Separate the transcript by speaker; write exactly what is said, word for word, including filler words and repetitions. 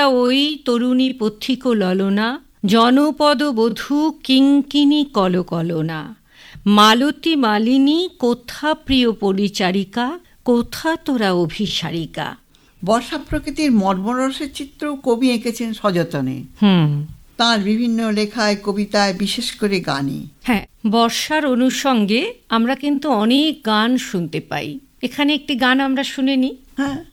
Speaker 1: ওই তরুণী পথিক ললনা, জনপদ বধূ কিঙ্কিনী কলকলনা, মালতী মালিনী কোথা প্রিয় পরিচারিকা, কোথা তোরা অভিসারিকা।
Speaker 2: বর্ষা প্রকৃতির মর্মরসের চিত্র কবি এঁকেছেন সযতনে।
Speaker 1: হুম
Speaker 2: তাঁর বিভিন্ন লেখায়, কবিতায়, বিশেষ করে গানে।
Speaker 1: হ্যাঁ, বর্ষার অনুষঙ্গে আমরা কিন্তু অনেক গান শুনতে পাই। এখানে একটি গান আমরা শুনে নিই।
Speaker 2: হ্যাঁ।